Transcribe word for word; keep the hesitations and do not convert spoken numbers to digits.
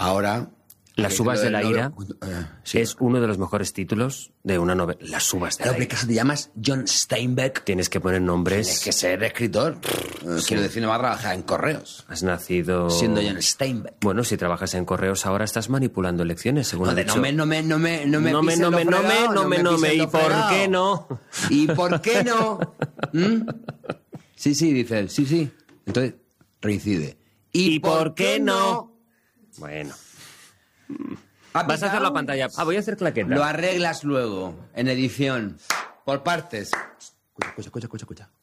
ahora... Las uvas de la ira Uh, sí. es uno de los mejores títulos de una novela. Las uvas de Claro, la pero ira. que si te llamas John Steinbeck, Tienes que poner nombres. tienes que ser escritor. Eh, Quiero decir, no va a trabajar en correos. Has nacido... Siendo John Steinbeck. Bueno, si trabajas en correos ahora estás manipulando elecciones, según No, ha de, dicho... no me, no me, no me, no me No me, pises no lo me, no me, fregado, no me, no me. pises ¿Y lo por fregado. qué no? ¿Y por qué no? ¿Mm? Sí, sí, dice él, sí, sí. Entonces, reincide. ¿Y por qué no? Bueno. Vas a hacer la pantalla. Ah, voy a hacer claqueta. Lo arreglas luego, en edición, por partes. Escucha, escucha, escucha, escucha.